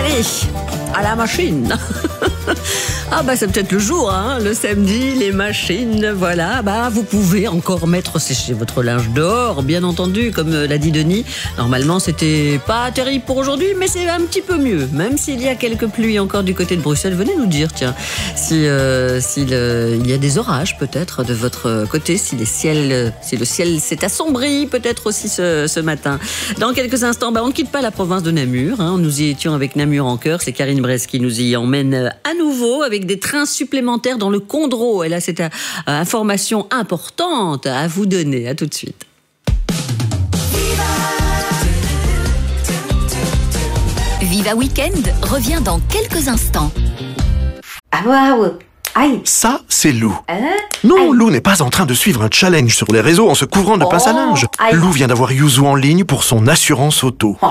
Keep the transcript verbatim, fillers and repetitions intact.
Allez, à la machine. Ah bah c'est peut-être le jour, hein, le samedi, les machines, voilà. Bah vous pouvez encore mettre sécher votre linge dehors, bien entendu, comme l'a dit Denis. Normalement c'était pas terrible pour aujourd'hui, mais c'est un petit peu mieux. Même s'il y a quelques pluies encore du côté de Bruxelles, venez nous dire, tiens, si euh, s'il euh, il y a des orages peut-être de votre côté, si les ciels, si le ciel s'est assombri peut-être aussi ce, ce matin. Dans quelques instants, bah on ne quitte pas la province de Namur, hein. Nous y étions avec Namur en cœur. C'est Karine Bresse qui nous y emmène à nouveau avec des trains supplémentaires dans le Condro. Elle a cette euh, information importante à vous donner. À tout de suite. Viva Weekend revient dans quelques instants. Ah waouh. Aïe. Ça, c'est Lou. Hein? Non, Aïe. Lou n'est pas en train de suivre un challenge sur les réseaux en se couvrant de pince à linge. aïe. Lou vient d'avoir Yuzu en ligne pour son assurance auto. Oh.